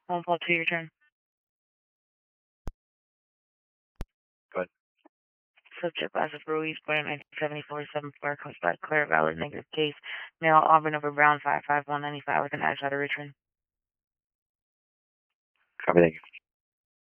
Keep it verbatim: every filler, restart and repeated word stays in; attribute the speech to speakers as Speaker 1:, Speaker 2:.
Speaker 1: One call two, your turn.
Speaker 2: Go ahead.
Speaker 1: Subject Joseph Ruiz, born in nineteen seventy-four, seven four, comes back clear, valid, negative case. Male, Auburn over Brown, five five one ninety-five with an eyeshot of Richmond.
Speaker 2: Copy, thank you.